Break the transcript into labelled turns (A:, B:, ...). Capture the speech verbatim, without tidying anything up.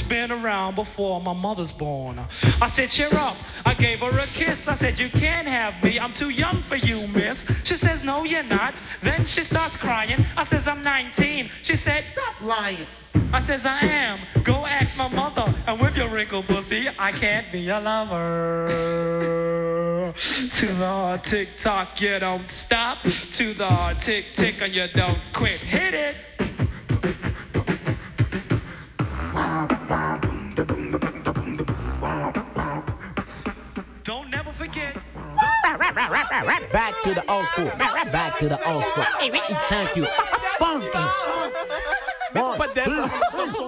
A: been around before my mother's born. I said, cheer up. I gave her a kiss. I said, you can't have me. I'm too young for you, miss. She says, no, you're not. Then she starts crying. I says, I'm nineteen. She said,
B: stop lying.
A: I says, I am. Go ask my mother. And with your wrinkled pussy, I can't be a lover. To the tick-tock, you don't stop. To the tick-tick, and you don't quit. Hit it. Don't never forget.
C: Back to the old school. Back to the old school. It's time to funky. One, two,